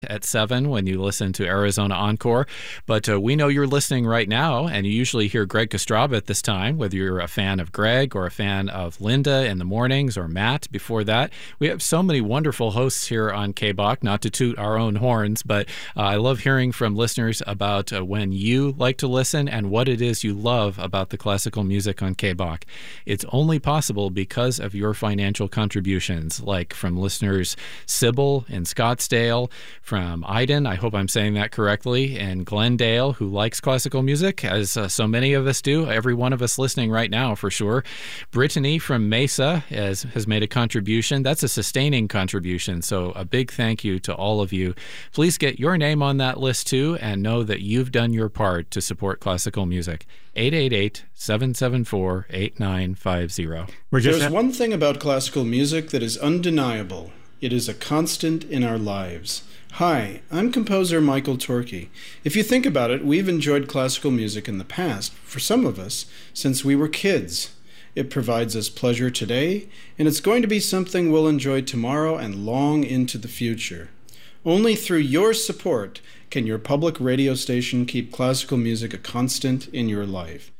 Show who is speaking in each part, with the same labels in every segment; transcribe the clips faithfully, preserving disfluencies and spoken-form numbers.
Speaker 1: at seven when you listen to Arizona Encore. But uh, we know you're listening right now, and you usually hear Greg Kostraba at this time, whether you're a fan of Greg or a fan of Linda in the mornings or Matt before that. We have so many wonderful hosts here on K B O C, not to toot our own horns, but uh, I love hearing from listeners about uh, when you like to listen and what it is you love about the classical music on K B O C. It's only possible because of your financial contributions, like from listeners Sybil in Scottsdale, from Iden, I hope I'm saying that correctly, and Glendale, who likes classical music, as uh, so many of us do, every one of us listening right now for sure. Brittany from Mesa has, has made a contribution. That's a sustaining contribution, so a big thank you to all of you. Please get your name on that list too, and know that you've done your part to support classical music. eight eight eight, seven seven four, eight nine five zero.
Speaker 2: There's one thing about classical music that is undeniable. It is a constant in our lives. Hi, I'm composer Michael Torkey. If you think about it, we've enjoyed classical music in the past, for some of us, since we were kids. It provides us pleasure today, and it's going to be something we'll enjoy tomorrow and long into the future. Only through your support can your public radio station keep classical music a constant in your life.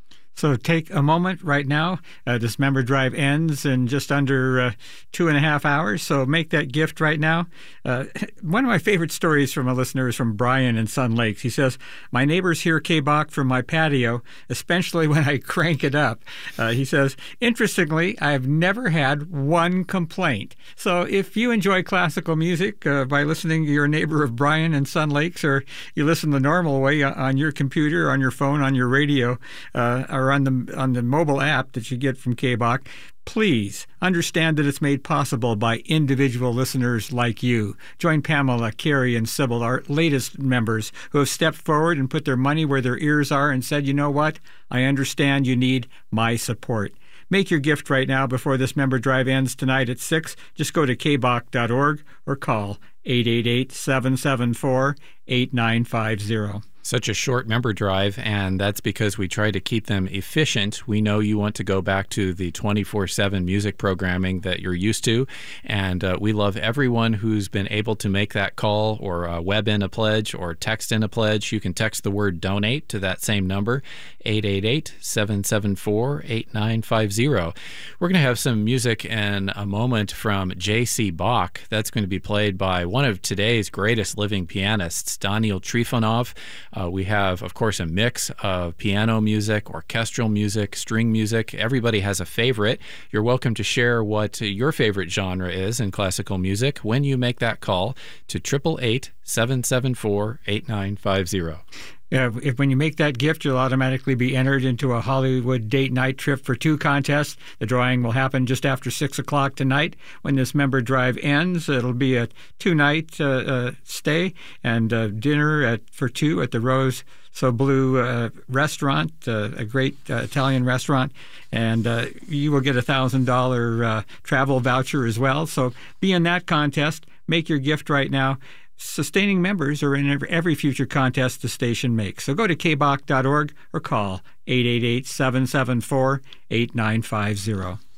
Speaker 3: So take a moment right now. Uh, this member drive ends in just under uh, two and a half hours, so make that gift right now. Uh, one of my favorite stories from a listener is from Brian in Sun Lakes. He says, my neighbors hear K B O C from my patio, especially when I crank it up. Uh, he says, interestingly, I have never had one complaint. So if you enjoy classical music uh, by listening to your neighbor of Brian in Sun Lakes, or you listen the normal way on your computer, on your phone, on your radio, uh, or on the on the mobile app that you get from K B O C, please understand that it's made possible by individual listeners like you. Join Pamela, Carrie, and Sybil, our latest members, who have stepped forward and put their money where their ears are and said, you know what? I understand you need my support. Make your gift right now before this member drive ends tonight at six. Just go to k b o c dot org or call eight eight eight, seven seven four, eight nine five zero.
Speaker 1: Such a short member drive, and that's because we try to keep them efficient. We know you want to go back to the twenty-four seven music programming that you're used to, and uh, we love everyone who's been able to make that call or uh, web in a pledge or text in a pledge. You can text the word donate to that same number, eight eight eight, seven seven four, eight nine five zero. We're going to have some music in a moment from J C. Bach. That's going to be played by one of today's greatest living pianists, Daniil Trifonov. Uh, we have, of course, a mix of piano music, orchestral music, string music. Everybody has a favorite. You're welcome to share what your favorite genre is in classical music when you make that call to eight eight eight, seven seven four, eight nine five zero.
Speaker 3: Uh, if when you make that gift, you'll automatically be entered into a Hollywood date night trip for two contests. The drawing will happen just after six o'clock tonight. When this member drive ends, it'll be a two-night uh, uh, stay and uh, dinner at for two at the Rose So Blue uh, restaurant, uh, a great uh, Italian restaurant, and uh, you will get a one thousand dollars uh, travel voucher as well. So be in that contest. Make your gift right now. Sustaining members are in every future contest the station makes. So go to k b o c dot org or call eight eight eight, seven seven four, eight nine five zero.